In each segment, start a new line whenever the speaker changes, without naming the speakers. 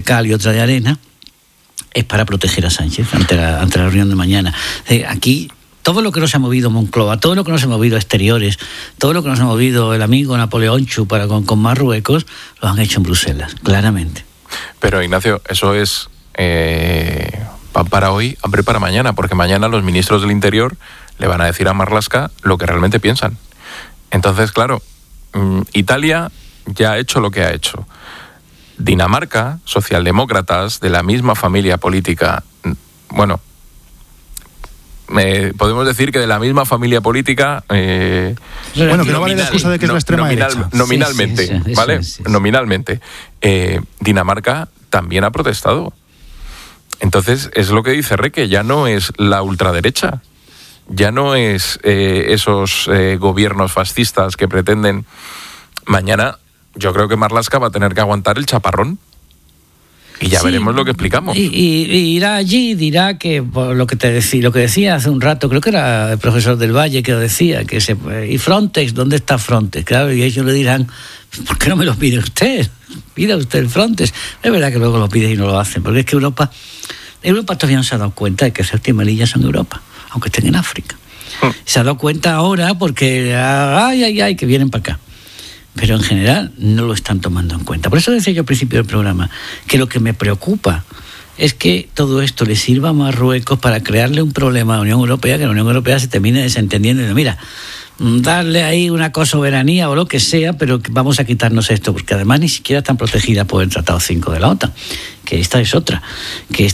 cal y otra de arena, es para proteger a Sánchez ante la reunión de mañana. Aquí, todo lo que nos ha movido Moncloa, todo lo que nos ha movido Exteriores, todo lo que nos ha movido el amigo Napoleón Chu con Marruecos, lo han hecho en Bruselas, claramente.
Pero, Ignacio, eso es pan para hoy, hambre para mañana, porque mañana los ministros del Interior le van a decir a Marlaska lo que realmente piensan. Entonces, claro, Italia ya ha hecho lo que ha hecho. Dinamarca, socialdemócratas de la misma familia política, bueno, podemos decir que de la misma familia política,
bueno, que no vale la excusa de que es la extrema derecha.
Nominalmente, sí, ¿vale? Sí. Nominalmente. Dinamarca también ha protestado. Entonces, es lo que dice Reque, ya no es la ultraderecha, ya no es esos gobiernos fascistas que pretenden. Mañana yo creo que Marlaska va a tener que aguantar el chaparrón. Y ya veremos lo que explicamos.
Y irá allí y dirá que por lo que decía hace un rato, creo que era el profesor del Valle que lo decía, ¿y Frontex? ¿Dónde está Frontex? Claro, y ellos le dirán, ¿por qué no me lo pide usted? Pida usted el Frontex. Es verdad que luego lo pide y no lo hacen, porque es que Europa todavía no se ha dado cuenta de que Ceuta y Melilla son Europa, aunque estén en África. Se ha dado cuenta ahora porque que vienen para acá. Pero en general no lo están tomando en cuenta. Por eso decía yo al principio del programa que lo que me preocupa es que todo esto le sirva a Marruecos para crearle un problema a la Unión Europea, que la Unión Europea se termine desentendiendo y mira, darle ahí una cosoberanía o lo que sea, pero vamos a quitarnos esto, porque además ni siquiera están protegidas por el Tratado 5 de la OTAN, que esta es otra, que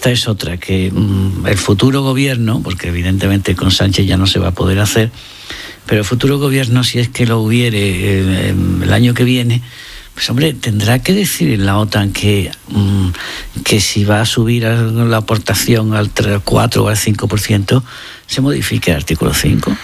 el futuro gobierno, porque evidentemente con Sánchez ya no se va a poder hacer, pero el futuro gobierno, si es que lo hubiere el año que viene, pues hombre, tendrá que decir en la OTAN que si va a subir la aportación al 4 o al 5%, se modifique el artículo 5.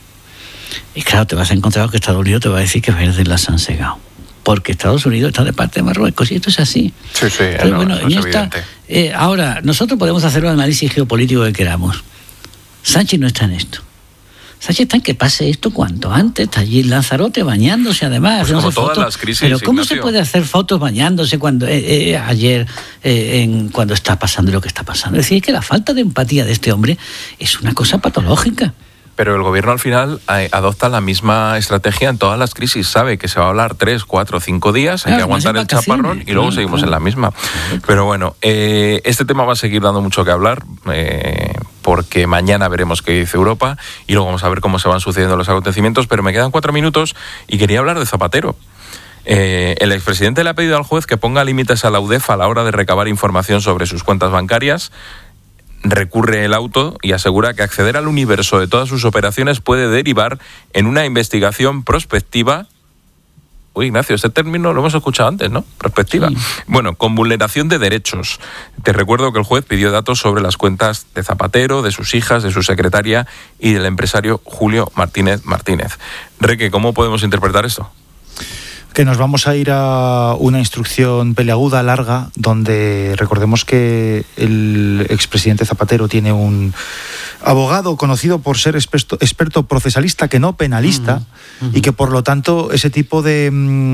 Y claro, te vas a encontrar que Estados Unidos te va a decir que verdes las han segado, porque Estados Unidos está de parte de Marruecos, y esto es así.
Sí,
pero bueno, es evidente. Ahora, nosotros podemos hacer un análisis geopolítico que queramos. Sánchez no está en esto. Sánchez está en que pase esto cuanto antes. Está allí Lanzarote bañándose, además.
Pues como todas las crisis,
pero ¿cómo
Ignacio?
se puede hacer fotos bañándose cuando ayer, cuando está pasando lo que está pasando? Es decir, es que la falta de empatía de este hombre es una cosa patológica.
Pero el gobierno al final adopta la misma estrategia en todas las crisis. Sabe que se va a hablar 3, 4, 5 días, hay que aguantar el chaparrón y luego seguimos en la misma. Pero bueno, este tema va a seguir dando mucho que hablar, porque mañana veremos qué dice Europa y luego vamos a ver cómo se van sucediendo los acontecimientos. Pero me quedan 4 minutos y quería hablar de Zapatero. El expresidente le ha pedido al juez que ponga límites a la UDEF a la hora de recabar información sobre sus cuentas bancarias. Recurre el auto y asegura que acceder al universo de todas sus operaciones puede derivar en una investigación prospectiva. Uy, Ignacio, este término lo hemos escuchado antes, ¿no? Prospectiva. Sí. Bueno, con vulneración de derechos. Te recuerdo que el juez pidió datos sobre las cuentas de Zapatero, de sus hijas, de su secretaria y del empresario Julio Martínez. Reque, ¿cómo podemos interpretar esto?
Que nos vamos a ir a una instrucción peleaguda, larga, donde recordemos que el expresidente Zapatero tiene un abogado conocido por ser experto procesalista, que no penalista, y que por lo tanto ese tipo de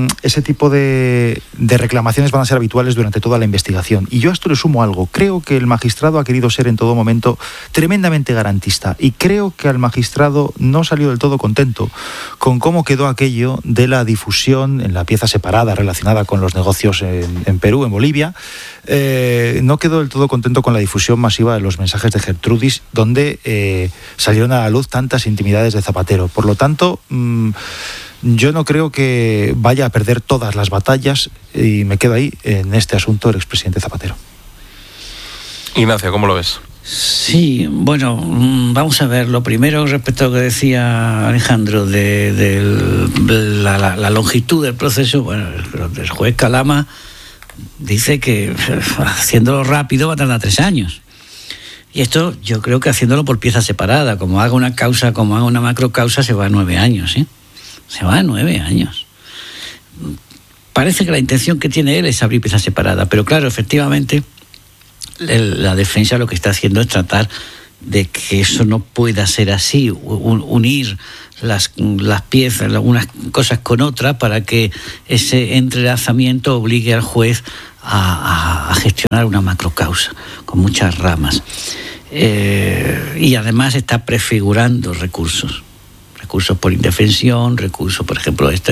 reclamaciones van a ser habituales durante toda la investigación. Y yo a esto le sumo algo. Creo que el magistrado ha querido ser en todo momento tremendamente garantista, y creo que al magistrado no salió del todo contento con cómo quedó aquello de la difusión en la pieza separada relacionada con los negocios en Perú, en Bolivia. No quedó del todo contento con la difusión masiva de los mensajes de Gertrudis, donde salieron a la luz tantas intimidades de Zapatero. Por lo tanto, yo no creo que vaya a perder todas las batallas, y me quedo ahí en este asunto el expresidente Zapatero.
Ignacio, ¿cómo lo ves?
Sí, bueno, vamos a ver. Lo primero, respecto a lo que decía Alejandro de la longitud del proceso, bueno, el juez Calama dice que haciéndolo rápido va a tardar 3 años. Y esto yo creo que haciéndolo por pieza separada, como haga una causa, como haga una macrocausa, se va a 9 años, ¿eh? Se va a 9 años. Parece que la intención que tiene él es abrir pieza separada, pero claro, efectivamente, la defensa lo que está haciendo es tratar de que eso no pueda ser así, unir las piezas, unas cosas con otras, para que ese entrelazamiento obligue al juez a gestionar una macrocausa con muchas ramas. Y además está prefigurando recursos por indefensión, recursos, por ejemplo, esta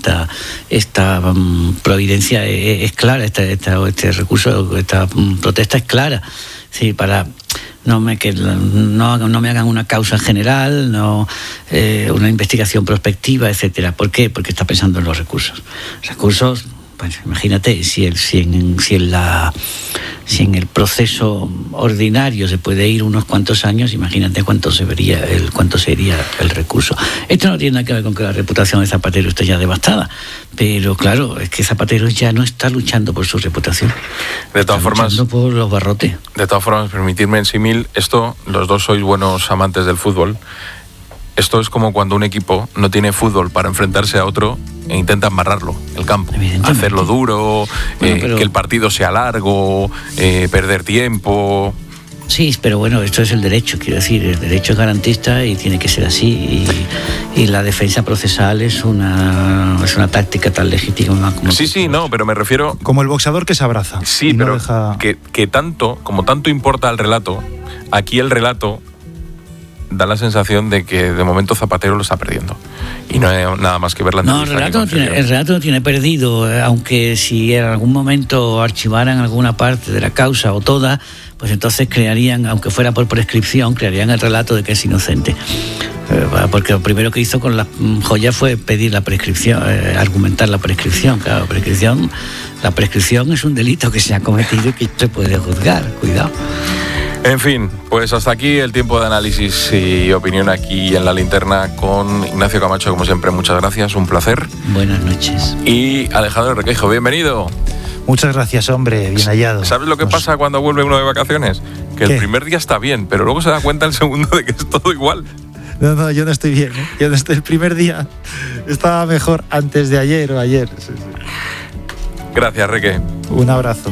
providencia es clara, este recurso, esta protesta es clara, sí, para no me hagan una causa general, una investigación prospectiva, etcétera. ¿Por qué? Porque está pensando en los recursos. Recursos, pues imagínate, si en el proceso ordinario se puede ir unos cuantos años, imagínate cuánto sería el recurso. Esto no tiene nada que ver con que la reputación de Zapatero esté ya devastada, pero claro, es que Zapatero ya no está luchando por su reputación.
De todas formas,
luchando por los barrotes.
De todas formas, permitirme en símil, esto, los dos sois buenos amantes del fútbol. Esto es como cuando un equipo no tiene fútbol para enfrentarse a otro e intenta amarrarlo, el campo, hacerlo duro, que el partido sea largo, perder tiempo.
Sí, pero bueno, esto es el derecho, quiero decir, el derecho es garantista y tiene que ser así, y la defensa procesal es una táctica tan legítima como...
Sí, no, pero me refiero...
Como el boxeador que se abraza.
Sí, pero no deja... que tanto importa el relato, aquí el relato da la sensación de que de momento Zapatero lo está perdiendo. Y no hay nada más que ver la entrevista.
No, el relato no tiene perdido, aunque si en algún momento archivaran alguna parte de la causa o toda, pues entonces crearían, aunque fuera por prescripción, crearían el relato de que es inocente. Porque lo primero que hizo con las joyas fue pedir la prescripción, argumentar la prescripción. Claro, la prescripción es un delito que se ha cometido y que se puede juzgar. Cuidado.
En fin, pues hasta aquí el tiempo de análisis y opinión aquí en La Linterna con Ignacio Camacho, como siempre, muchas gracias, un placer.
Buenas noches.
Y Alejandro Requeijo, bienvenido.
Muchas gracias, hombre, bien hallado.
¿Sabes lo que pasa cuando vuelve uno de vacaciones? Que
¿Qué?
El primer día está bien, pero luego se da cuenta el segundo de que es todo igual.
No, yo no estoy bien, ¿eh? Yo no estoy, el primer día estaba mejor antes de ayer o ayer. Sí.
Gracias, Reque.
Un abrazo.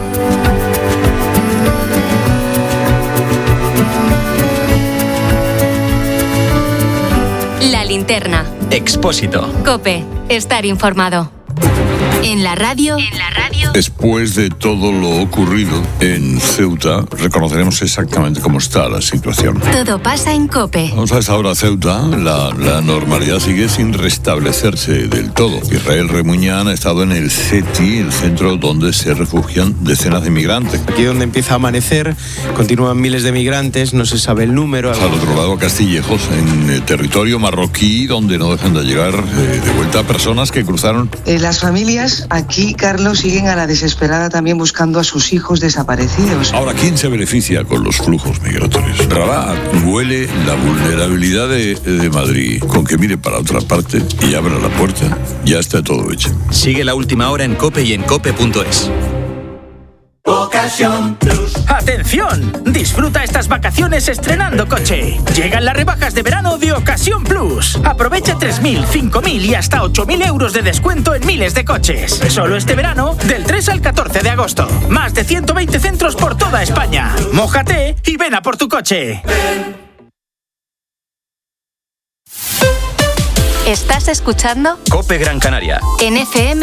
La Linterna.
Expósito.
COPE. Estar informado. En la radio.
Después de todo lo ocurrido en Ceuta, reconoceremos exactamente cómo está la situación.
Todo pasa en COPE.
Vamos a esta hora, Ceuta. La normalidad sigue sin restablecerse del todo. Israel Remuñán ha estado en el CETI, el centro donde se refugian decenas de migrantes.
Aquí donde empieza a amanecer, continúan miles de migrantes, no se sabe el número.
Al otro lado, Castillejos, en territorio marroquí, donde no dejan de llegar de vuelta personas que cruzaron.
Las familias aquí, Carlos, siguen a la desesperada también buscando a sus hijos desaparecidos.
Ahora, ¿quién se beneficia con los flujos migratorios? Rabat huele la vulnerabilidad de Madrid con que mire para otra parte y abra la puerta. Ya está todo hecho.
Sigue La Última Hora en COPE y en COPE.es.
Ocasión Plus. ¡Atención! Disfruta estas vacaciones estrenando coche. Llegan las rebajas de verano de Ocasión Plus. Aprovecha 3.000, 5.000 y hasta 8.000 euros de descuento en miles de coches. Solo este verano, del 3 al 14 de agosto. Más de 120 centros por toda España. Mójate y ven a por tu coche.
¿Estás escuchando?
COPE Gran Canaria.
En FM